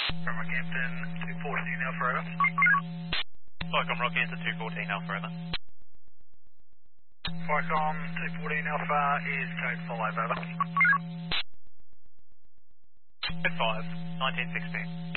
From Rockhampton, 214 Alpha over. Flycom Rockhampton 214 Alpha over. Flycom 214 Alpha is code 5 over. Code 5, 1916.